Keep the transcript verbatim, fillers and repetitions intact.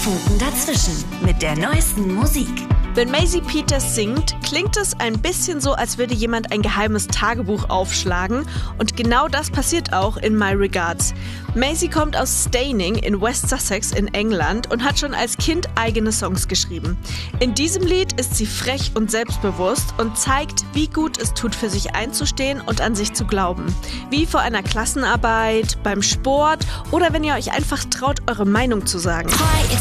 Funken dazwischen mit der neuesten Musik. Wenn Maisie Peters singt, klingt es ein bisschen so, als würde jemand ein geheimes Tagebuch aufschlagen. Und genau das passiert auch in My Regards. Maisie kommt aus Steyning in West Sussex in England und hat schon als Kind eigene Songs geschrieben. In diesem Lied ist sie frech und selbstbewusst und zeigt, wie gut es tut, für sich einzustehen und an sich zu glauben. Wie vor einer Klassenarbeit, beim Sport oder wenn ihr euch einfach traut, eure Meinung zu sagen. Hi,